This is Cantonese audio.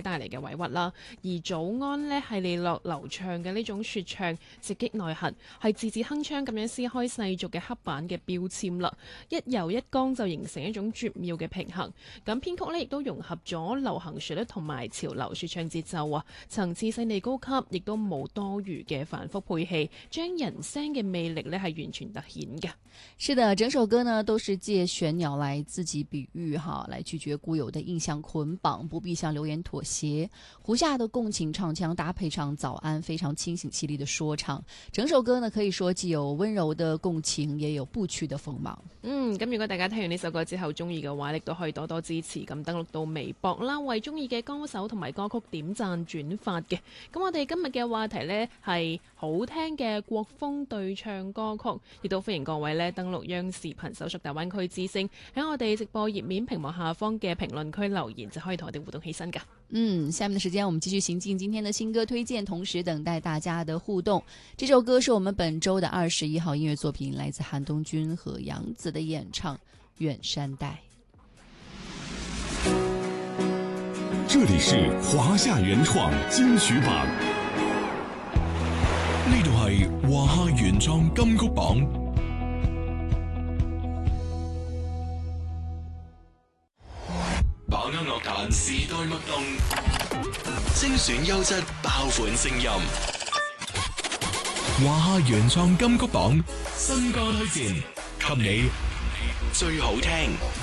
帶嚟嘅委屈啦。而早安呢，係利落流暢嘅呢種説唱，直擊內核，係字字鏗鏘咁樣撕開世俗嘅黑板嘅標籤啦。一柔一剛就形成一種絕妙嘅平衡。咁編曲呢，亦都融合咗流行旋律同埋潮流説唱節奏啊，層次細膩高級，亦都冇多餘嘅繁複配器，將人聲嘅魅力呢係完全突顯嘅。 是的，整首歌呢都是借玄鳥來自己比喻哈，來拒絕固有的印象捆綁，不必向流言妥協。胡夏的共情唱腔搭配上早安，非常清醒犀利的說唱，整首歌呢可以說既有溫柔的共情，也有不屈的鋒芒。 咁如果大家聽完呢首歌之後中意嘅話，亦都可以多多支持，咁登錄到微博啦，為中意嘅歌手同埋歌曲點讚轉發嘅。咁我哋今日嘅話題呢係好聽嘅國風對唱歌曲，亦都歡迎各位呢登錄央視頻搜索大灣區之聲，喺我哋直播頁面屏幕下方嘅評論區留言，就可以同我哋互動起身噶。 下面的時間我們繼續行進今天的新歌推薦，同時等待大家的互動。這首歌是我們本周的21號音樂作品，來自韓東君和楊紫的演唱《遠山黛》。 這裡是華夏原創金曲榜，呢度係華夏原創金曲榜。把握樂壇時代脈動，精選優質爆款聲音。華夏原創金曲榜新歌推薦，給你最好聽。